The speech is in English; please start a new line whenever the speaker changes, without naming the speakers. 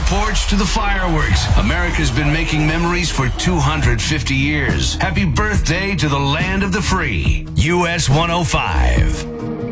porch to the fireworks, America's been making memories for 250 years. Happy birthday to the land of the free. US 105.